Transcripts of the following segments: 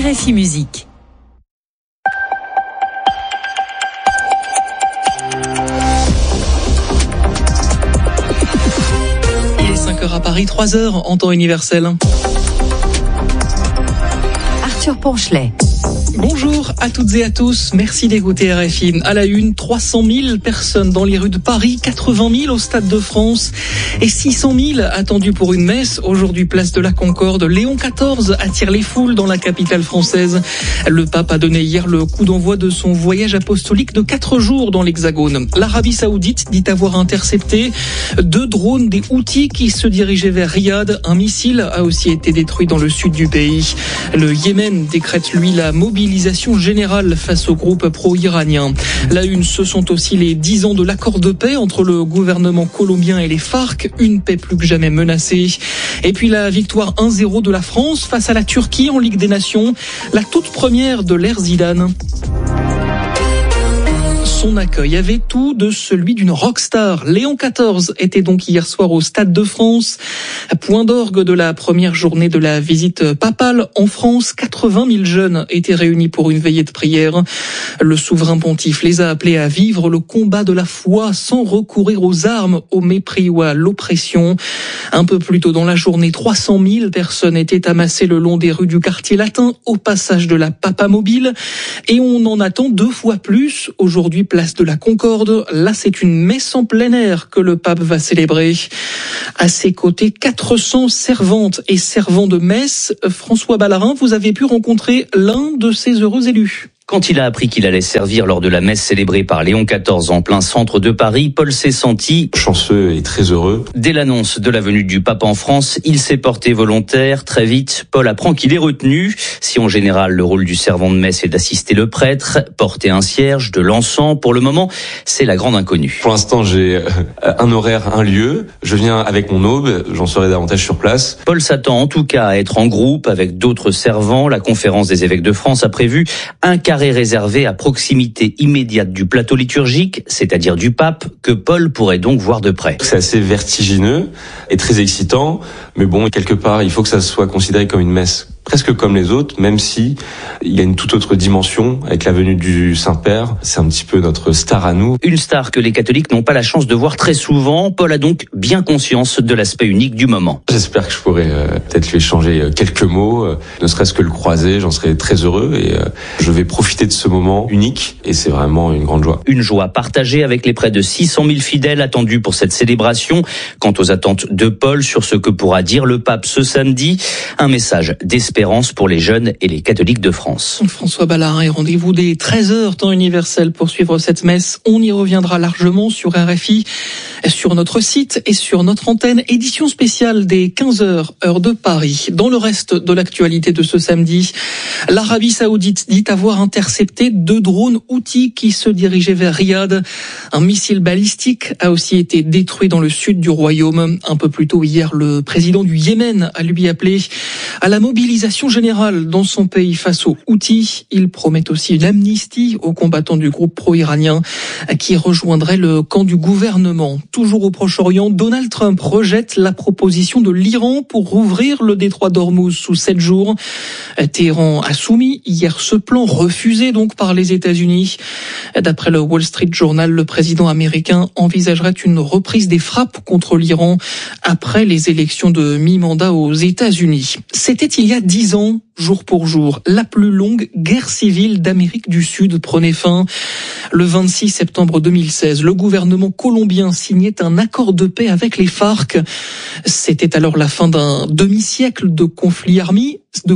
RFI Musique. Il est 5h à Paris, 3h en temps universel. Arthur Ponchelet. Bonjour à toutes et à tous, merci d'écouter RFI. À la une, 300 000 personnes dans les rues de Paris, 80 000 au Stade de France et 600 000 attendus pour une messe. Aujourd'hui, place de la Concorde, Léon XIV attire les foules dans la capitale française. Le pape a donné hier le coup d'envoi de son voyage apostolique de 4 jours dans l'Hexagone. L'Arabie Saoudite dit avoir intercepté 2 drones des Houthis qui se dirigeaient vers Riyad. Un missile a aussi été détruit dans le sud du pays. Le Yémen décrète, lui, la mobilisation générale face au groupe pro-iranien. La une, ce sont aussi les 10 ans de l'accord de paix entre le gouvernement colombien et les FARC, une paix plus que jamais menacée. Et puis la victoire 1-0 de la France face à la Turquie en Ligue des Nations, la toute première de l'ère Zidane. Son accueil avait tout de celui d'une rockstar. Léon XIV était donc hier soir au Stade de France. Point d'orgue de la première journée de la visite papale en France. 80 000 jeunes étaient réunis pour une veillée de prière. Le souverain pontife les a appelés à vivre le combat de la foi sans recourir aux armes, au mépris ou à l'oppression. Un peu plus tôt dans la journée, 300 000 personnes étaient amassées le long des rues du quartier latin au passage de la Papamobile. Et on en attend 2 fois plus aujourd'hui, place de la Concorde. Là, c'est une messe en plein air que le pape va célébrer. À ses côtés, 400 servantes et servants de messe. François Ballarin, vous avez pu rencontrer l'un de ces heureux élus. Quand il a appris qu'il allait servir lors de la messe célébrée par Léon XIV en plein centre de Paris, Paul s'est senti chanceux et très heureux. Dès l'annonce de la venue du pape en France, il s'est porté volontaire. Très vite, Paul apprend qu'il est retenu. Si en général le rôle du servant de messe est d'assister le prêtre, porter un cierge, de l'encens, pour le moment, c'est la grande inconnue. Pour l'instant, j'ai un horaire, un lieu. Je viens avec mon aube, j'en saurai davantage sur place. Paul s'attend en tout cas à être en groupe avec d'autres servants. La conférence des évêques de France a prévu un carré réservé à proximité immédiate du plateau liturgique, c'est-à-dire du pape, que Paul pourrait donc voir de près. C'est assez vertigineux et très excitant, mais bon, quelque part, il faut que ça soit considéré comme une messe presque comme les autres, même si il y a une toute autre dimension avec la venue du Saint-Père. C'est un petit peu notre star à nous. Une star que les catholiques n'ont pas la chance de voir très souvent. Paul a donc bien conscience de l'aspect unique du moment. J'espère que je pourrai peut-être lui échanger quelques mots, ne serait-ce que le croiser, j'en serai très heureux et je vais profiter de ce moment unique et c'est vraiment une grande joie. Une joie partagée avec les près de 600 000 fidèles attendus pour cette célébration. Quant aux attentes de Paul sur ce que pourra dire le pape ce samedi, un message d'espérance pour les jeunes et les catholiques de France. François Ballarin, rendez-vous dès 13h temps universel pour suivre cette messe. On y reviendra largement sur RFI, sur notre site et sur notre antenne. Édition spéciale des 15h, heure de Paris. Dans le reste de l'actualité de ce samedi, l'Arabie Saoudite dit avoir intercepté 2 drones Houthis qui se dirigeaient vers Riyad. Un missile balistique a aussi été détruit dans le sud du royaume. Un peu plus tôt hier, le président du Yémen a lui appelé à la mobilisation générale dans son pays face aux Houthis. Il promet aussi une amnistie aux combattants du groupe pro-iranien qui rejoindraient le camp du gouvernement. Toujours au Proche-Orient, Donald Trump rejette la proposition de l'Iran pour rouvrir le détroit d'Ormuz sous 7 jours. Téhéran a soumis hier ce plan, refusé donc par les États-Unis. D'après le Wall Street Journal, le président américain envisagerait une reprise des frappes contre l'Iran après les élections de mi-mandat aux États-Unis. C'était il y a 10 ans, jour pour jour, la plus longue guerre civile d'Amérique du Sud prenait fin. Le 26 septembre 2016, le gouvernement colombien signait un accord de paix avec les FARC. C'était alors la fin d'un demi-siècle de conflit armé.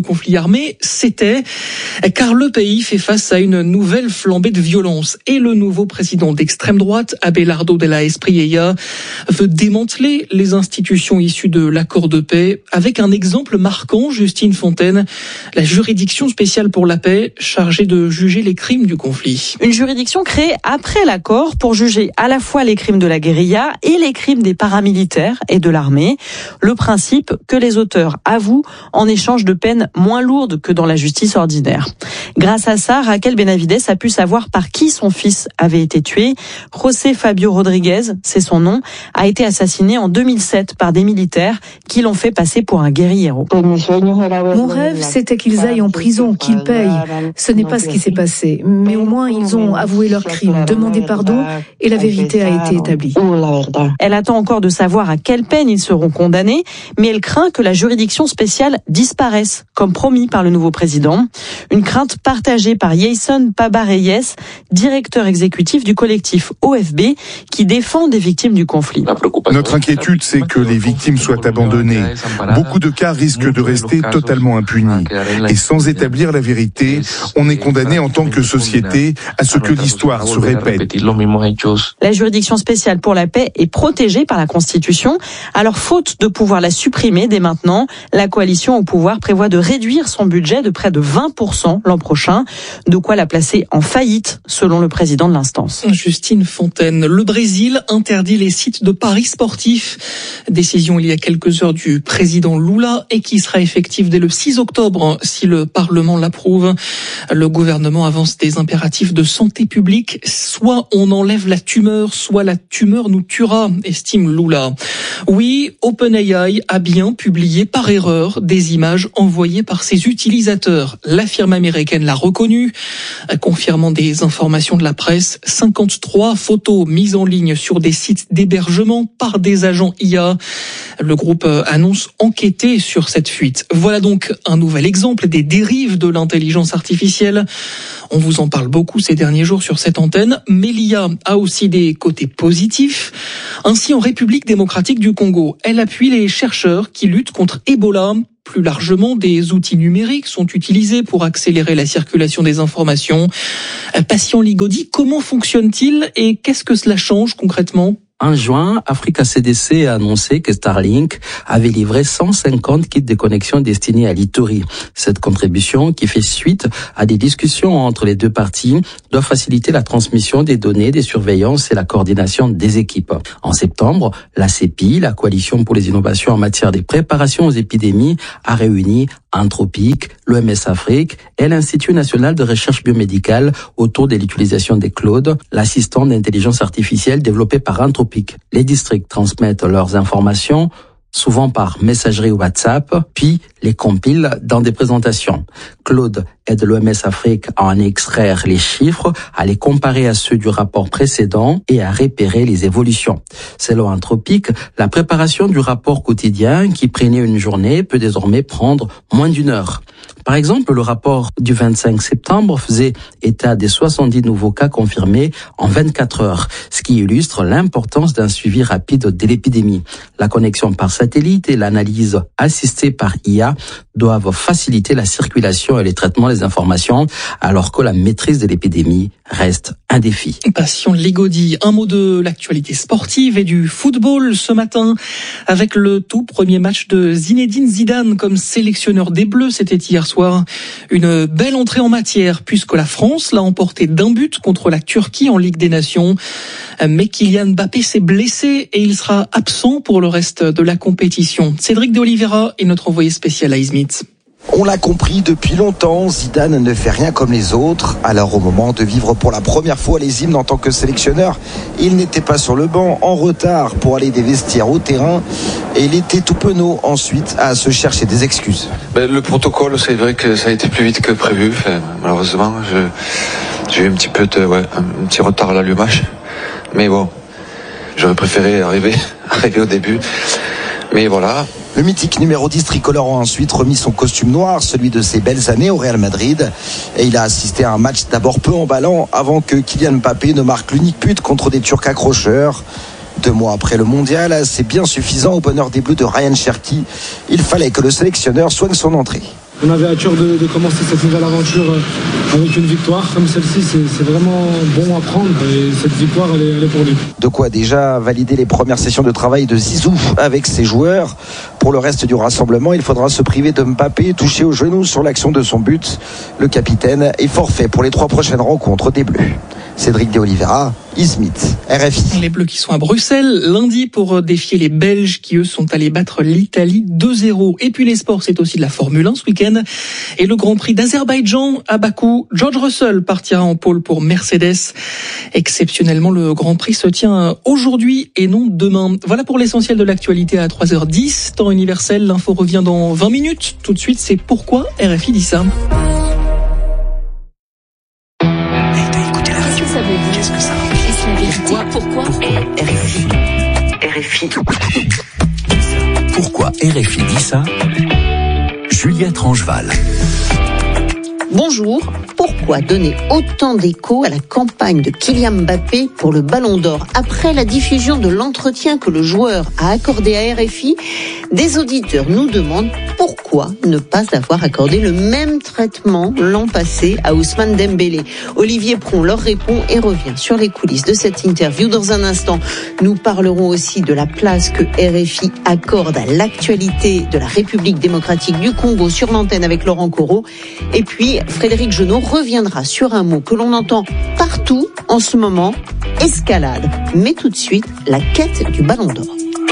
C'était car le pays fait face à une nouvelle flambée de violence et le nouveau président d'extrême droite, Abelardo de la Espriella, veut démanteler les institutions issues de l'accord de paix avec un exemple marquant, Justine Fontaine, la juridiction spéciale pour la paix chargée de juger les crimes du conflit. Une juridiction créée après l'accord pour juger à la fois les crimes de la guérilla et les crimes des paramilitaires et de l'armée. Le principe que les auteurs avouent en échange de peines moins lourdes que dans la justice ordinaire. Grâce à ça, Raquel Benavides a pu savoir par qui son fils avait été tué. José Fabio Rodriguez, c'est son nom, a été assassiné en 2007 par des militaires qui l'ont fait passer pour un guérillero. Mon rêve, c'était qu'ils aillent en prison, qu'ils payent. Ce n'est pas ce qui s'est passé, mais au moins ils ont avoué leurs crimes, demandé pardon et la vérité a été établie. Elle attend encore de savoir à quelle peine ils seront condamnés, mais elle craint que la juridiction spéciale disparaisse, comme promis par le nouveau président. Une crainte partagée par Jason Pabareyes, directeur exécutif du collectif OFB, qui défend des victimes du conflit. Notre inquiétude, c'est que les victimes soient abandonnées. Beaucoup de cas risquent de rester totalement impunis. Et sans établir la vérité, on est condamné en tant que société à ce que l'histoire se répète. La juridiction spéciale pour la paix est protégée par la Constitution. Alors, faute de pouvoir la supprimer dès maintenant, la coalition au pouvoir prévoit de réduire son budget de près de 20% l'an prochain. De quoi la placer en faillite, selon le président de l'instance. Justine Fontaine. Le Brésil interdit les sites de paris sportifs. Décision il y a quelques heures du président Lula et qui sera effective dès le 6 octobre si le Parlement l'approuve. Le gouvernement avance des impératifs de santé publique. Soit on enlève la tumeur, soit la tumeur nous tuera, estime Lula. Oui, OpenAI a bien publié par erreur des images envoyées par ses utilisateurs. La firme américaine l'a reconnu, confirmant des informations de la presse. 53 photos mises en ligne sur des sites d'hébergement par des agents IA. Le groupe annonce enquêter sur cette fuite. Voilà donc un nouvel exemple des dérives de l'intelligence artificielle. On vous en parle beaucoup ces derniers jours sur cette antenne, mais l'IA a aussi des côtés positifs. Ainsi, en République démocratique du Congo, elle appuie les chercheurs qui luttent contre Ebola. Plus largement, des outils numériques sont utilisés pour accélérer la circulation des informations. Patient Ligodi, comment fonctionne-t-il et qu'est-ce que cela change concrètement ? En juin, Africa CDC a annoncé que Starlink avait livré 150 kits de connexion destinés à l'Ituri. Cette contribution, qui fait suite à des discussions entre les deux parties, doit faciliter la transmission des données de surveillance et la coordination des équipes. En septembre, la CEPI, la Coalition pour les innovations en matière de préparation aux épidémies, a réuni Anthropic, l'OMS Afrique et l'Institut national de recherche biomédicale autour de l'utilisation des Claude, l'assistant d'intelligence artificielle développé par Anthropic. Les districts transmettent leurs informations, souvent par messagerie ou WhatsApp, puis les compilent dans des présentations. Claude aide l'OMS Afrique à en extraire les chiffres, à les comparer à ceux du rapport précédent et à repérer les évolutions. Selon Anthropic, la préparation du rapport quotidien qui prenait une journée peut désormais prendre moins d'1 heure. Par exemple, le rapport du 25 septembre faisait état des 70 nouveaux cas confirmés en 24 heures, ce qui illustre l'importance d'un suivi rapide de l'épidémie. La connexion par satellite et l'analyse assistée par IA doivent faciliter la circulation et le traitement des informations, alors que la maîtrise de l'épidémie reste un défi. Passion Ligodi, un mot de l'actualité sportive et du football ce matin avec le tout premier match de Zinedine Zidane comme sélectionneur des Bleus. C'était hier soir une belle entrée en matière puisque la France l'a emporté d'1 but contre la Turquie en Ligue des Nations. Mais Kylian Mbappé s'est blessé et il sera absent pour le reste de la compétition. Cédric de Oliveira est notre envoyé spécial à Izmit. On l'a compris depuis longtemps, Zidane ne fait rien comme les autres. Alors au moment de vivre pour la première fois les hymnes en tant que sélectionneur, il n'était pas sur le banc, en retard pour aller des vestiaires au terrain. Et il était tout penaud ensuite à se chercher des excuses. Le protocole, c'est vrai que ça a été plus vite que prévu. Malheureusement, j'ai eu un petit retard à l'allumage. Mais bon, j'aurais préféré arriver au début. Mais voilà. Le mythique numéro 10 tricolore a ensuite remis son costume noir, celui de ses belles années au Real Madrid. Et il a assisté à un match d'abord peu emballant avant que Kylian Mbappé ne marque l'unique but contre des Turcs accrocheurs. 2 mois après le mondial, c'est bien suffisant au bonheur des Bleus de Ryan Cherki. Il fallait que le sélectionneur soigne son entrée. On avait à cœur de commencer cette nouvelle aventure avec une victoire comme celle-ci, c'est vraiment bon à prendre et cette victoire elle est pour lui. De quoi déjà valider les premières sessions de travail de Zizou avec ses joueurs. Pour le reste du rassemblement, il faudra se priver de Mbappé, touché au genou sur l'action de son but. Le capitaine est forfait pour les 3 prochaines rencontres des Bleus. Cédric de Oliveira, Smith, RFI. Les Bleus qui sont à Bruxelles lundi pour défier les Belges qui eux sont allés battre l'Italie 2-0. Et puis les sports, c'est aussi de la Formule 1 ce week-end. Et le Grand Prix d'Azerbaïdjan à Bakou, George Russell partira en pôle pour Mercedes. Exceptionnellement, le Grand Prix se tient aujourd'hui et non demain. Voilà pour l'essentiel de l'actualité à 3h10, temps universel. L'info revient dans 20 minutes. Tout de suite, c'est pourquoi RFI dit ça. Pourquoi RFI dit ça? Juliette Rangeval. Bonjour. Pourquoi donner autant d'écho à la campagne de Kylian Mbappé pour le Ballon d'Or? Après la diffusion de l'entretien que le joueur a accordé à RFI, des auditeurs nous demandent pourquoi ne pas avoir accordé le même traitement l'an passé à Ousmane Dembélé. Olivier Pron leur répond et revient sur les coulisses de cette interview dans un instant. Nous parlerons aussi de la place que RFI accorde à l'actualité de la République démocratique du Congo sur l'antenne avec Laurent Corot. Et puis, Frédéric Genot reviendra sur un mot que l'on entend partout en ce moment, escalade. Mais tout de suite, la quête du Ballon d'Or.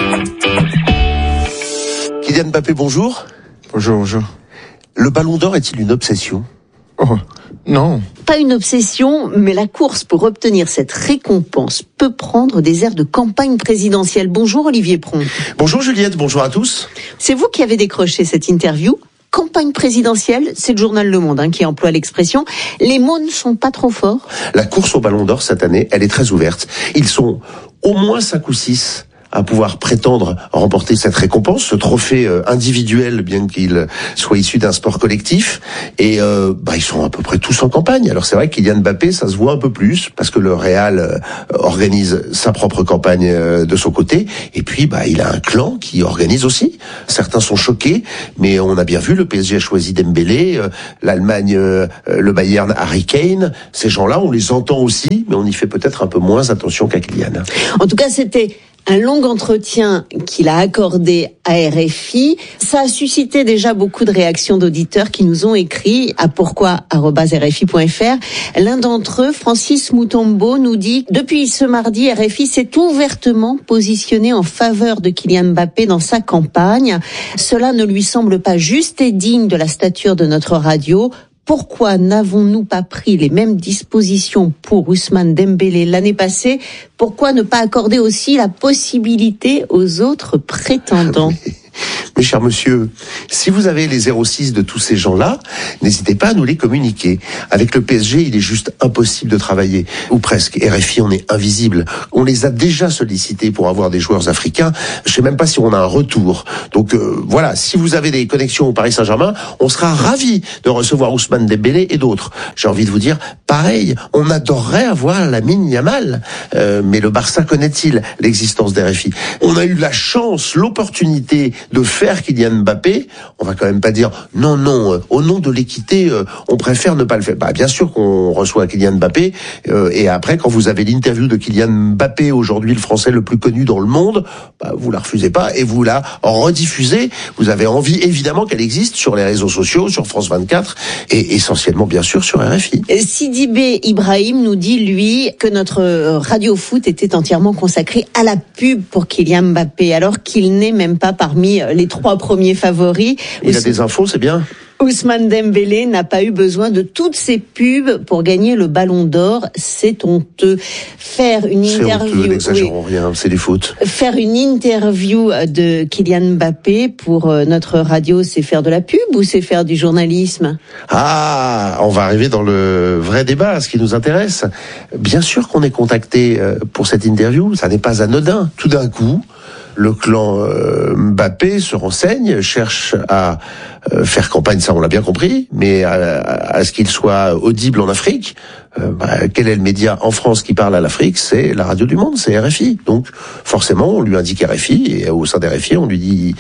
Kylian Mbappé, bonjour. Bonjour. Le Ballon d'Or est-il une obsession ? Oh, non. Pas une obsession, mais la course pour obtenir cette récompense peut prendre des airs de campagne présidentielle. Bonjour Olivier Pron. Bonjour Juliette, bonjour à tous. C'est vous qui avez décroché cette interview. Campagne présidentielle, c'est le journal Le Monde qui emploie l'expression. Les mots ne sont pas trop forts. La course au Ballon d'Or cette année, elle est très ouverte. Ils sont au moins 5 ou 6 à pouvoir prétendre remporter cette récompense, ce trophée individuel, bien qu'il soit issu d'un sport collectif. Et ils sont à peu près tous en campagne. Alors c'est vrai que Kylian Mbappé, ça se voit un peu plus, parce que le Real organise sa propre campagne de son côté. Et puis, il a un clan qui organise aussi. Certains sont choqués, mais on a bien vu, le PSG a choisi Dembélé, l'Allemagne, le Bayern, Harry Kane. Ces gens-là, on les entend aussi, mais on y fait peut-être un peu moins attention qu'à Kylian. En tout cas, c'était un long entretien qu'il a accordé à RFI. Ça a suscité déjà beaucoup de réactions d'auditeurs qui nous ont écrit à pourquoi@rfi.fr. L'un d'entre eux, Francis Moutombo, nous dit: depuis ce mardi, RFI s'est ouvertement positionné en faveur de Kylian Mbappé dans sa campagne. Cela ne lui semble pas juste et digne de la stature de notre radio. Pourquoi n'avons-nous pas pris les mêmes dispositions pour Ousmane Dembélé l'année passée? Pourquoi ne pas accorder aussi la possibilité aux autres prétendants? Mais cher monsieur, si vous avez les 06 de tous ces gens-là, n'hésitez pas à nous les communiquer. Avec le PSG, il est juste impossible de travailler. Ou presque. RFI, on est invisible. On les a déjà sollicités pour avoir des joueurs africains. Je sais même pas si on a un retour. Donc voilà, si vous avez des connexions au Paris Saint-Germain, on sera ravis de recevoir Ousmane Dembélé et d'autres. J'ai envie de vous dire, pareil, on adorerait avoir Lamine Yamal. Mais le Barça connaît-il l'existence d'RFI? On a eu la chance, l'opportunité de faire Kylian Mbappé. On va quand même pas dire non, au nom de l'équité, on préfère ne pas le faire. Bien sûr qu'on reçoit Kylian Mbappé, et après, quand vous avez l'interview de Kylian Mbappé, aujourd'hui le Français le plus connu dans le monde, vous la refusez pas et vous la rediffusez. Vous avez envie, évidemment, qu'elle existe sur les réseaux sociaux, sur France 24, et essentiellement, bien sûr, sur RFI. Sidibé Ibrahim nous dit, lui, que notre radio foot était entièrement consacrée à la pub pour Kylian Mbappé, alors qu'il n'est même pas parmi les 3 premiers favoris. Il a des infos, c'est bien. Ousmane Dembélé n'a pas eu besoin de toutes ces pubs pour gagner le Ballon d'Or. C'est honteux. Faire une interview. C'est honteux, n'exagérons rien, c'est des fautes. Faire une interview de Kylian Mbappé pour notre radio, c'est faire de la pub ou c'est faire du journalisme? On va arriver dans le vrai débat, ce qui nous intéresse. Bien sûr qu'on est contacté pour cette interview, ça n'est pas anodin. Tout d'un coup, le clan Mbappé se renseigne, cherche à faire campagne, ça on l'a bien compris, mais à ce qu'il soit audible en Afrique. Quel est le média en France qui parle à l'Afrique? C'est la radio du monde, c'est RFI. Donc forcément, on lui indique RFI, et au sein d'RFI, on lui dit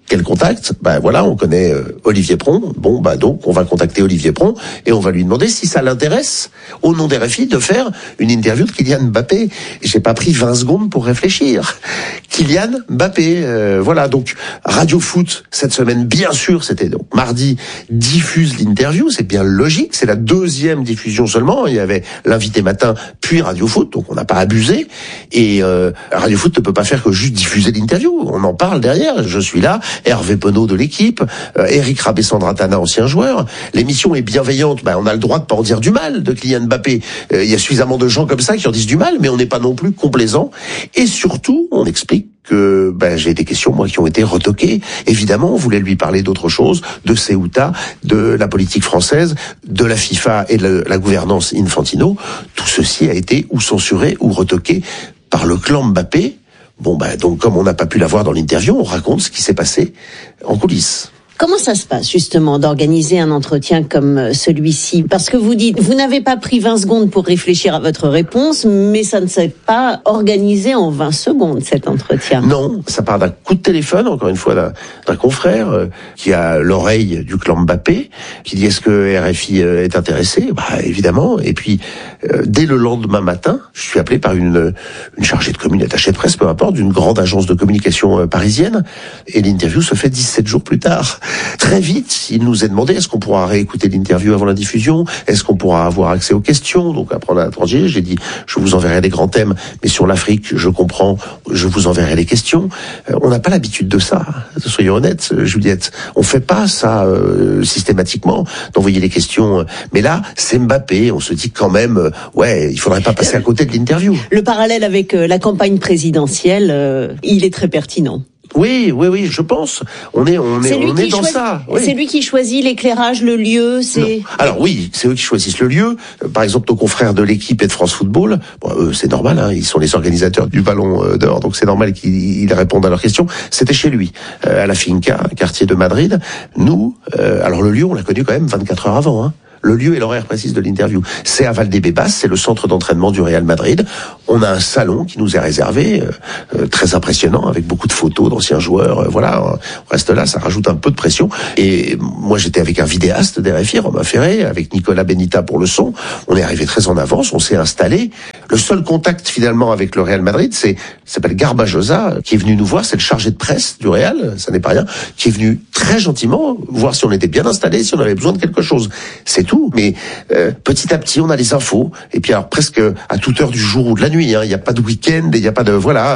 Quel contact ? Voilà, on connaît Olivier Pron. Donc on va contacter Olivier Pron et on va lui demander si ça l'intéresse, au nom d'RFI, de faire une interview de Kylian Mbappé. J'ai pas pris 20 secondes pour réfléchir. Kylian Mbappé, voilà. Donc Radio Foot cette semaine, bien sûr, c'était donc mardi, diffuse l'interview. C'est bien logique. C'est la deuxième diffusion seulement. Il y avait l'invité matin, puis Radio Foot. Donc on n'a pas abusé. Et Radio Foot ne peut pas faire que juste diffuser l'interview. On en parle derrière. Je suis là. Hervé Penaud de l'équipe, Eric Rabé-Sandratana, ancien joueur. L'émission est bienveillante. On a le droit de pas en dire du mal de Kylian Mbappé. Il y a suffisamment de gens comme ça qui en disent du mal, mais on n'est pas non plus complaisant. Et surtout, on explique que j'ai des questions, moi, qui ont été retoquées. Évidemment, on voulait lui parler d'autre chose, de Ceuta, de la politique française, de la FIFA et de la gouvernance Infantino. Tout ceci a été ou censuré ou retoqué par le clan Mbappé. Donc comme on n'a pas pu l'avoir dans l'interview, on raconte ce qui s'est passé en coulisses. Comment ça se passe, justement, d'organiser un entretien comme celui-ci ? Parce que vous dites, vous n'avez pas pris 20 secondes pour réfléchir à votre réponse, mais ça ne s'est pas organisé en 20 secondes, cet entretien. Non, ça part d'un coup de téléphone, encore une fois, d'un confrère qui a l'oreille du clan Mbappé, qui dit est-ce que RFI est intéressé ? Évidemment. Et puis, dès le lendemain matin, je suis appelé par une chargée de communication, attachée de presse, peu importe, d'une grande agence de communication parisienne, et l'interview se fait 17 jours plus tard. Très vite, il nous est demandé est-ce qu'on pourra réécouter l'interview avant la diffusion, est-ce qu'on pourra avoir accès aux questions. Donc après on a tranché, j'ai dit je vous enverrai les grands thèmes, mais sur l'Afrique, je comprends, je vous enverrai les questions. On n'a pas l'habitude de ça, soyons honnêtes, Juliette. On fait pas ça systématiquement, d'envoyer les questions. Mais là, c'est Mbappé, on se dit quand même, il faudrait pas passer à côté de l'interview. Le parallèle avec la campagne présidentielle, il est très pertinent. Oui, je pense. On est dans ça. Oui. C'est lui qui choisit l'éclairage, le lieu, Non. Alors oui, c'est eux qui choisissent le lieu. Par exemple, nos confrères de l'équipe et de France Football, eux, c'est normal, ils sont les organisateurs du Ballon d'Or, donc c'est normal qu'ils répondent à leurs questions. C'était chez lui, à la Finca, quartier de Madrid. Nous, alors le lieu, on l'a connu quand même 24 heures avant, Le lieu et l'horaire précis de l'interview, c'est à Valdebebas, c'est le centre d'entraînement du Real Madrid. On a un salon qui nous est réservé, très impressionnant, avec beaucoup de photos d'anciens joueurs. On reste là, ça rajoute un peu de pression. Et moi, j'étais avec un vidéaste d'RFI, Romain Ferré, avec Nicolas Benita pour le son. On est arrivé très en avance, on s'est installé. Le seul contact finalement avec le Real Madrid, s'appelle Garbajosa, qui est venu nous voir, c'est le chargé de presse du Real, ça n'est pas rien, qui est venu très gentiment voir si on était bien installé, si on avait besoin de quelque chose. C'est tout, mais petit à petit on a les infos, et puis alors presque à toute heure du jour ou de la nuit, il n'y a pas de week-end, il n'y a pas de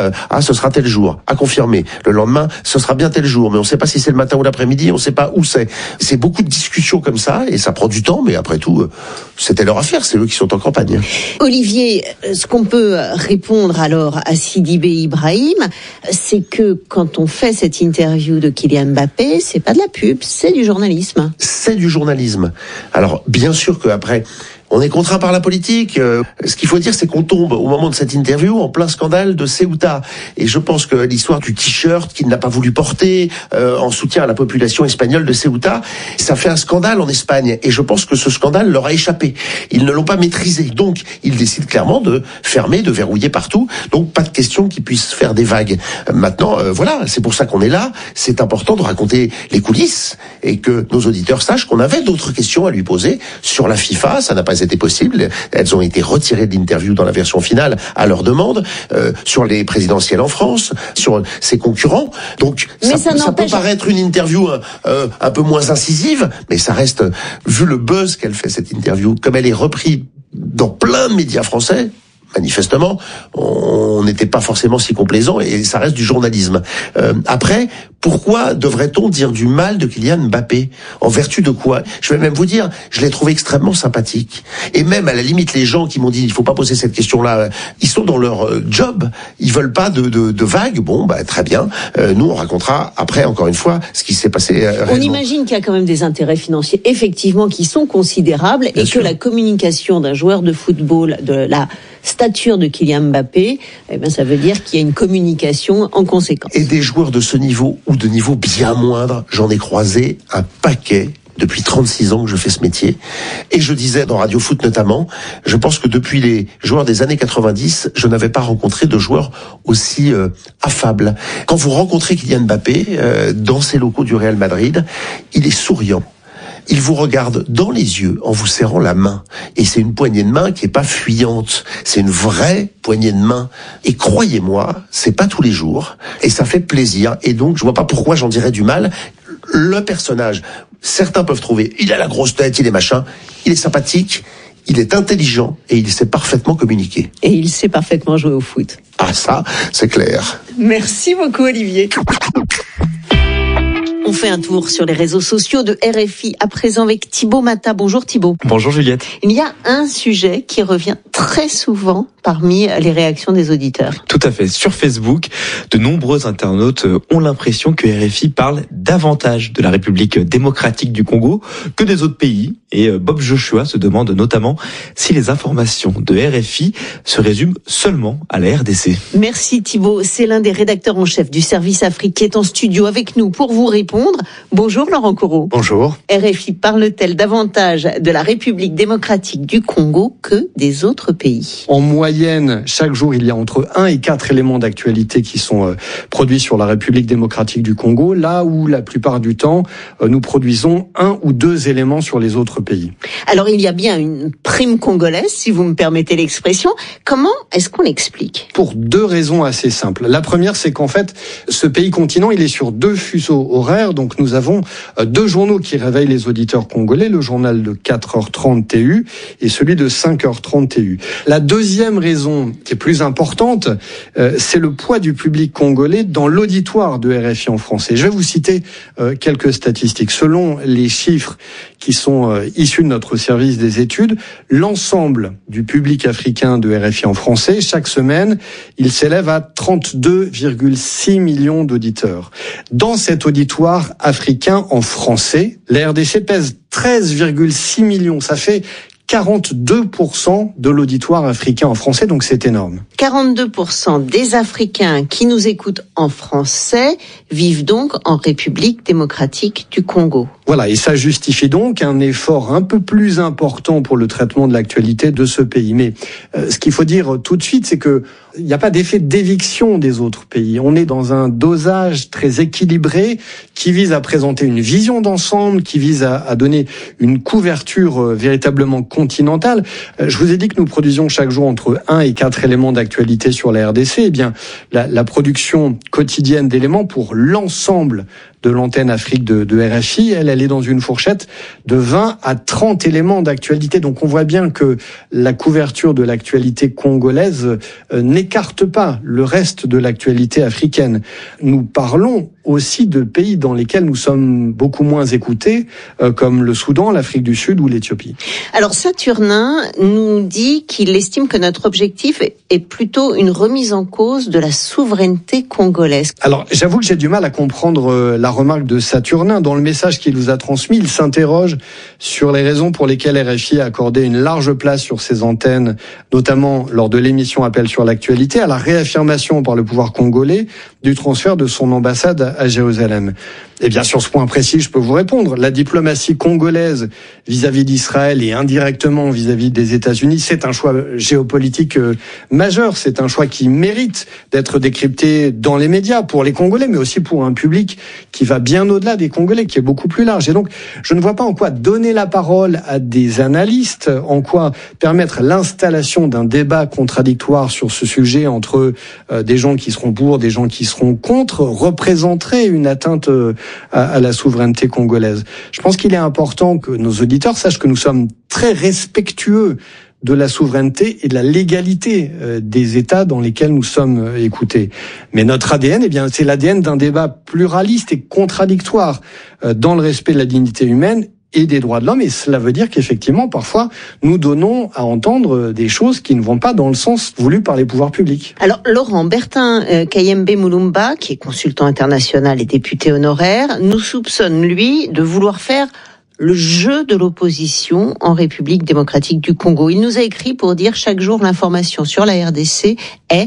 ce sera tel jour, à confirmer, le lendemain ce sera bien tel jour, mais on ne sait pas si c'est le matin ou l'après-midi, on ne sait pas où c'est beaucoup de discussions comme ça, et ça prend du temps, mais après tout c'était leur affaire, c'est eux qui sont en campagne. Olivier, ce qu'on peut répondre alors à Sidibé Ibrahim, c'est que quand on fait cette interview de Kylian Mbappé, c'est pas de la pub, c'est du journalisme. C'est du journalisme. Alors, bien sûr qu'après, on est contraint par la politique. Ce qu'il faut dire, c'est qu'on tombe, au moment de cette interview, en plein scandale de Ceuta. Et je pense que l'histoire du t-shirt qu'il n'a pas voulu porter en soutien à la population espagnole de Ceuta, ça fait un scandale en Espagne. Et je pense que ce scandale leur a échappé. Ils ne l'ont pas maîtrisé. Donc, ils décident clairement de fermer, de verrouiller partout. Donc, pas de question qu'ils puissent faire des vagues. Maintenant, c'est pour ça qu'on est là. C'est important de raconter les coulisses et que nos auditeurs sachent qu'on avait d'autres questions à lui poser sur la FIFA. Ça n'a pas été possible. Elles ont été retirées de l'interview dans la version finale à leur demande, sur les présidentielles en France, sur ses concurrents. Donc ça peut paraître une interview un peu moins incisive, mais ça reste, vu le buzz qu'elle fait cette interview, comme elle est reprise dans plein de médias français, manifestement, on n'était pas forcément si complaisant et ça reste du journalisme. Après, pourquoi devrait-on dire du mal de Kylian Mbappé ? En vertu de quoi ? Je vais même vous dire, je l'ai trouvé extrêmement sympathique. Et même, à la limite, les gens qui m'ont dit, il faut pas poser cette question-là, ils sont dans leur job. Ils veulent pas de vagues. Bon, très bien. Nous, on racontera après, encore une fois, ce qui s'est passé réellement. On imagine qu'il y a quand même des intérêts financiers, effectivement, qui sont considérables. Bien et sûr. Que la communication d'un joueur de football, de la stature de Kylian Mbappé, ça veut dire qu'il y a une communication en conséquence. Et des joueurs de ce niveau ou de niveau bien moindre, j'en ai croisé un paquet depuis 36 ans que je fais ce métier. Et je disais dans Radio Foot notamment, je pense que depuis les joueurs des années 90, je n'avais pas rencontré de joueur aussi affable. Quand vous rencontrez Kylian Mbappé dans ses locaux du Real Madrid, il est souriant. Il vous regarde dans les yeux en vous serrant la main. Et c'est une poignée de main qui est pas fuyante. C'est une vraie poignée de main. Et croyez-moi, c'est pas tous les jours. Et ça fait plaisir. Et donc, je vois pas pourquoi j'en dirais du mal. Le personnage, certains peuvent trouver, il a la grosse tête, il est machin. Il est sympathique, il est intelligent et il sait parfaitement communiquer. Et il sait parfaitement jouer au foot. Ah ça, c'est clair. Merci beaucoup Olivier. On fait un tour sur les réseaux sociaux de RFI à présent avec Thibaut Mata. Bonjour Thibaut. Bonjour Juliette. Il y a un sujet qui revient très souvent parmi les réactions des auditeurs. Tout à fait. Sur Facebook, de nombreux internautes ont l'impression que RFI parle davantage de la République démocratique du Congo que des autres pays. Et Bob Joshua se demande notamment si les informations de RFI se résument seulement à la RDC. Merci Thibaut. C'est l'un des rédacteurs en chef du service Afrique qui est en studio avec nous pour vous répondre. Bonjour Laurent Corot. Bonjour. RFI parle-t-elle davantage de la République démocratique du Congo que des autres pays? En moyenne, chaque jour, il y a entre 1 et 4 éléments d'actualité qui sont produits sur la République démocratique du Congo, là où la plupart du temps, nous produisons 1 ou 2 éléments sur les autres pays. Alors il y a bien une prime congolaise, si vous me permettez l'expression. Comment est-ce qu'on l'explique? Pour 2 raisons assez simples. La première, c'est qu'en fait, ce pays continent, il est sur 2 fuseaux horaires. Donc nous avons 2 journaux qui réveillent les auditeurs congolais, le journal de 4h30 TU et celui de 5h30 TU. La deuxième raison, qui est plus importante, c'est le poids du public congolais dans l'auditoire de RFI en français. Je vais vous citer quelques statistiques. Selon les chiffres qui sont issus de notre service des études, l'ensemble du public africain de RFI en français, chaque semaine, il s'élève à 32,6 millions d'auditeurs. Dans cet auditoire africain en français, la RDC pèse 13,6 millions. Ça fait 42% de l'auditoire africain en français, donc c'est énorme. 42% des Africains qui nous écoutent en français vivent donc en République démocratique du Congo. Voilà, et ça justifie donc un effort un peu plus important pour le traitement de l'actualité de ce pays. Mais ce qu'il faut dire tout de suite, c'est que il n'y a pas d'effet d'éviction des autres pays. On est dans un dosage très équilibré qui vise à présenter une vision d'ensemble, qui vise à donner une couverture véritablement continentale. Je vous ai dit que nous produisions chaque jour entre 1 et 4 éléments d'actualité sur la RDC. Eh bien, la production quotidienne d'éléments pour l'ensemble de l'antenne Afrique de RFI, elle est dans une fourchette de 20 à 30 éléments d'actualité. Donc on voit bien que la couverture de l'actualité congolaise n'écarte pas le reste de l'actualité africaine. Nous parlons aussi de pays dans lesquels nous sommes beaucoup moins écoutés, comme le Soudan, l'Afrique du Sud ou l'Éthiopie. Alors Saturnin nous dit qu'il estime que notre objectif est plutôt une remise en cause de la souveraineté congolaise. Alors j'avoue que j'ai du mal à comprendre la remarque de Saturnin. Dans le message qu'il vous a transmis, il s'interroge sur les raisons pour lesquelles RFI a accordé une large place sur ses antennes, notamment lors de l'émission Appel sur l'actualité, à la réaffirmation par le pouvoir congolais du transfert de son ambassade à Jérusalem. Et bien sur ce point précis, je peux vous répondre. La diplomatie congolaise vis-à-vis d'Israël et indirectement vis-à-vis des États-Unis, c'est un choix géopolitique majeur. C'est un choix qui mérite d'être décrypté dans les médias pour les Congolais, mais aussi pour un public qui va bien au-delà des Congolais, qui est beaucoup plus large. Et donc, je ne vois pas en quoi donner la parole à des analystes, en quoi permettre l'installation d'un débat contradictoire sur ce sujet entre des gens qui seront pour, des gens qui seront contre, représenterait une atteinte à la souveraineté congolaise. Je pense qu'il est important que nos auditeurs sachent que nous sommes très respectueux de la souveraineté et de la légalité des États dans lesquels nous sommes écoutés. Mais notre ADN, eh bien, c'est l'ADN d'un débat pluraliste et contradictoire dans le respect de la dignité humaine et des droits de l'homme, et cela veut dire qu'effectivement, parfois, nous donnons à entendre des choses qui ne vont pas dans le sens voulu par les pouvoirs publics. Alors, Laurent, Bertin Kayembe Mulumba, qui est consultant international et député honoraire, nous soupçonne, lui, de vouloir faire le jeu de l'opposition en République démocratique du Congo. Il nous a écrit pour dire chaque jour l'information sur la RDC est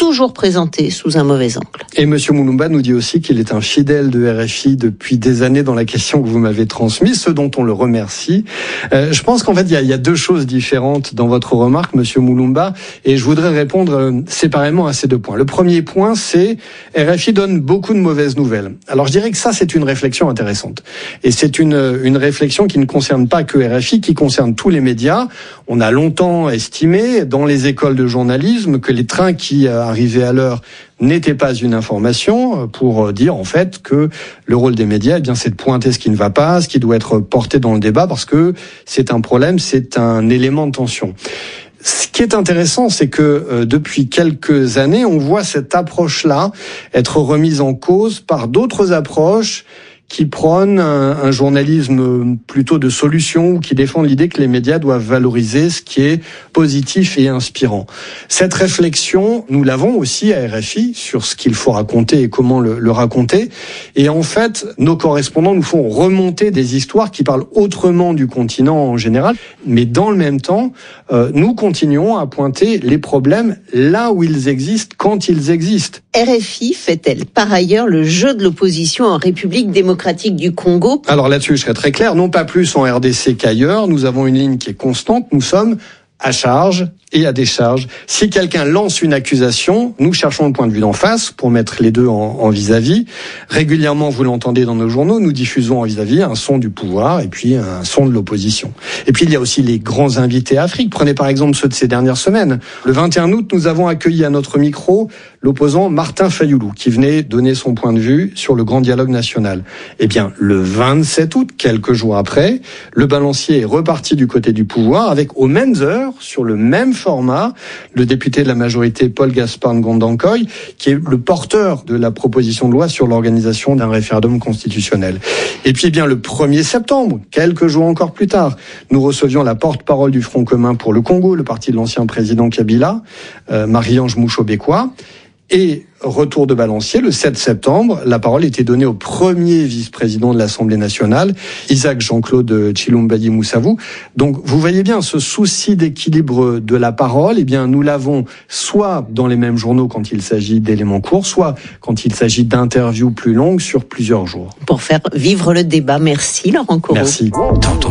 toujours présenté sous un mauvais angle. Et Monsieur Moulumba nous dit aussi qu'il est un fidèle de RFI depuis des années dans la question que vous m'avez transmise, ce dont on le remercie. Je pense qu'en fait, il y a deux choses différentes dans votre remarque, Monsieur Moulumba, et je voudrais répondre séparément à ces deux points. Le premier point, c'est RFI donne beaucoup de mauvaises nouvelles. Alors je dirais que ça, c'est une réflexion intéressante. Et c'est une réflexion qui ne concerne pas que RFI, qui concerne tous les médias. On a longtemps estimé dans les écoles de journalisme que les trains qui arrivaient à l'heure n'était pas une information pour dire en fait que le rôle des médias, eh bien, c'est de pointer ce qui ne va pas, ce qui doit être porté dans le débat parce que c'est un problème, c'est un élément de tension. Ce qui est intéressant, c'est que depuis quelques années, on voit cette approche-là être remise en cause par d'autres approches qui prônent un journalisme plutôt de solution ou qui défendent l'idée que les médias doivent valoriser ce qui est positif et inspirant. Cette réflexion, nous l'avons aussi à RFI sur ce qu'il faut raconter et comment le raconter. Et en fait, nos correspondants nous font remonter des histoires qui parlent autrement du continent en général. Mais dans le même temps, nous continuons à pointer les problèmes là où ils existent, quand ils existent. RFI fait-elle par ailleurs le jeu de l'opposition en République démocratique du Congo? Alors là-dessus, je serai très clair, non pas plus en RDC qu'ailleurs. Nous avons une ligne qui est constante. Nous sommes à charge et à décharge. Si quelqu'un lance une accusation, nous cherchons le point de vue d'en face pour mettre les deux en vis-à-vis. Régulièrement, vous l'entendez dans nos journaux, nous diffusons en vis-à-vis un son du pouvoir et puis un son de l'opposition. Et puis il y a aussi les grands invités Afrique. Prenez par exemple ceux de ces dernières semaines. Le 21 août, nous avons accueilli à notre micro l'opposant Martin Fayoulou qui venait donner son point de vue sur le grand dialogue national. Eh bien, le 27 août, quelques jours après, le balancier est reparti du côté du pouvoir avec aux mêmes heures, sur le même format, le député de la majorité Paul Gaspard Ngondankoy, qui est le porteur de la proposition de loi sur l'organisation d'un référendum constitutionnel. Et puis, eh bien, le 1er septembre, quelques jours encore plus tard, nous recevions la porte-parole du Front commun pour le Congo, le parti de l'ancien président Kabila, Marie-Ange Moucho-Bekwa. Et retour de balancier, le 7 septembre, la parole était donnée au premier vice-président de l'Assemblée nationale, Isaac Jean-Claude Tshilombo Moussavou. Donc, vous voyez bien, ce souci d'équilibre de la parole, eh bien, nous l'avons soit dans les mêmes journaux quand il s'agit d'éléments courts, soit quand il s'agit d'interviews plus longues sur plusieurs jours. Pour faire vivre le débat. Merci, Laurent Corot. Merci. T'as entendu ?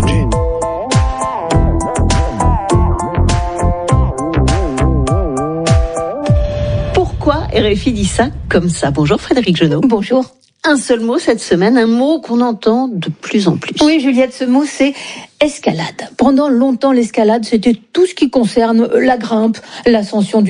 Pourquoi RFI dit ça comme ça? Bonjour Frédéric Genot. Bonjour. Un seul mot cette semaine, un mot qu'on entend de plus en plus. Oui, Juliette, ce mot, c'est escalade. Pendant longtemps, l'escalade, c'était tout ce qui concerne la grimpe, l'ascension du